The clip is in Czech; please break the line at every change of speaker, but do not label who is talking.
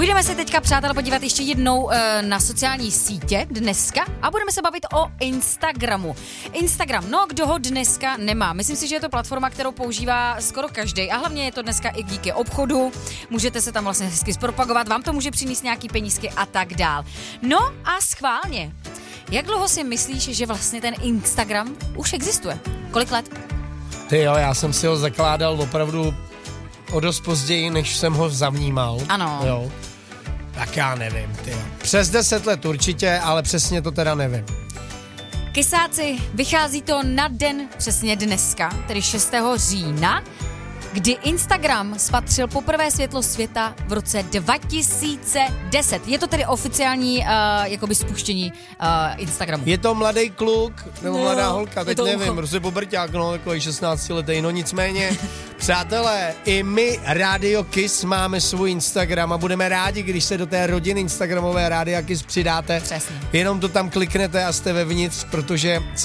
Půjdeme se teďka, přátelé, podívat ještě jednou na sociální sítě dneska a budeme se bavit o Instagramu. Instagram, no kdo ho dneska nemá? Myslím si, že je to platforma, kterou používá skoro každý a hlavně je to dneska i díky obchodu. Můžete se tam vlastně hezky zpropagovat, vám to může přinést nějaký penízky a tak dál. No a schválně, jak dlouho si myslíš, že vlastně ten Instagram už existuje? Kolik let?
Ty jo, já jsem si ho zakládal opravdu o dost později, než jsem ho zavnímal.
Ano.
Jo. Tak já nevím, ty jo. Přes 10 let určitě, ale přesně to teda nevím.
Kysáci, vychází to na den přesně dneska, tedy 6. října, kdy Instagram spatřil poprvé světlo světa v roce 2010. Je to tedy oficiální jakoby spuštění Instagramu.
Je to mladý kluk, nebo mladá holka, teď nevím, prostě pobrťák, no, takový 16letý, no nicméně, přátelé, i my, Radio Kiss, máme svůj Instagram a budeme rádi, když se do té rodiny instagramové Rádia Kiss přidáte.
Přesně.
Jenom to tam kliknete a jste vevnitř, protože